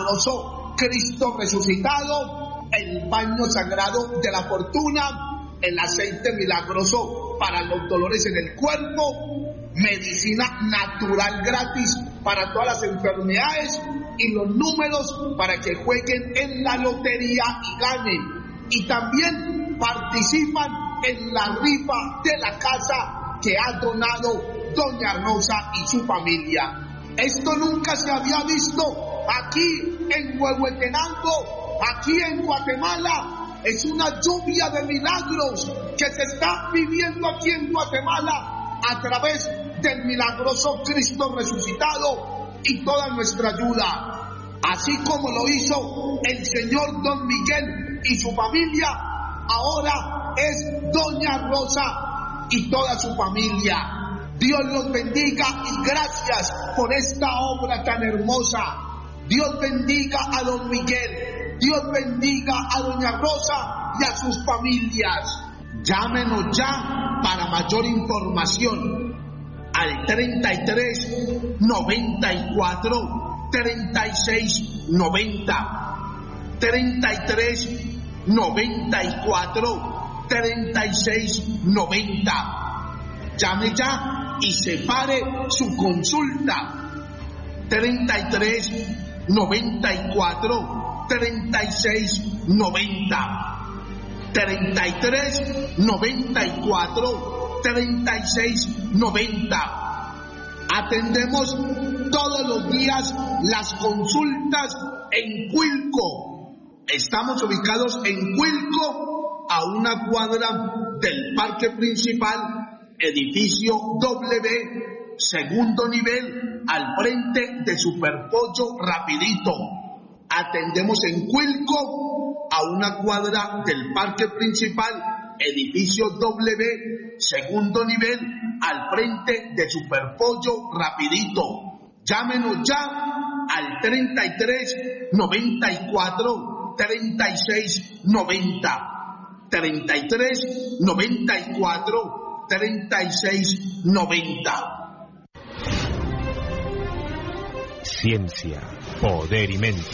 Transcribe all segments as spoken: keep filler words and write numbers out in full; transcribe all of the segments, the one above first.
milagroso Cristo resucitado, el baño sagrado de la fortuna, el aceite milagroso para los dolores en el cuerpo, medicina natural gratis para todas las enfermedades y los números para que jueguen en la lotería y ganen. Y también participan en la rifa de la casa que ha donado doña Rosa y su familia. Esto nunca se había visto aquí en Huehuetenango, aquí en Guatemala. Es una lluvia de milagros que se está viviendo aquí en Guatemala a través del milagroso Cristo resucitado y toda nuestra ayuda. Así como lo hizo el señor Don Miguel y su familia, ahora es doña Rosa y toda su familia. Dios los bendiga y gracias por esta obra tan hermosa. Dios bendiga a Don Miguel, Dios bendiga a doña Rosa y a sus familias. Llámenos ya para mayor información al treinta y tres, noventa y cuatro, treinta y seis, noventa. treinta y tres, noventa y cuatro, treinta y seis, noventa. Llame ya y separe su consulta. treinta y tres, noventa y cuatro, treinta y seis, noventa. treinta y tres, noventa y cuatro, treinta y seis, noventa. Atendemos todos los días las consultas en Cuilco. Estamos ubicados en Cuilco, a una cuadra del parque principal, edificio W, segundo nivel, al frente de Superpollo Rapidito. Atendemos en Cuilco, a una cuadra del parque principal, edificio W, segundo nivel, al frente de Superpollo Rapidito. Llámenos ya al treinta y tres, noventa y cuatro, treinta y seis, noventa. treinta y tres, noventa y cuatro, treinta y seis, noventa. Ciencia, poder y mente.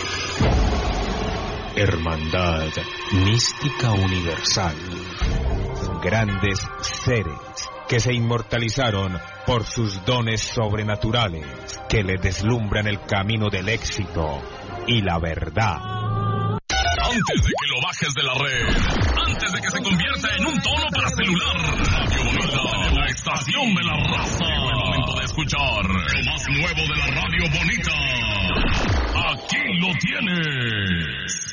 Hermandad mística universal. Grandes seres que se inmortalizaron por sus dones sobrenaturales, que le deslumbran el camino del éxito y la verdad. Antes de que lo bajes de la red, antes de que se convierta en un tono para celular, Radio Bonita, la estación de la raza. Llegó el momento de escuchar lo más nuevo de la Radio Bonita. Aquí lo tienes.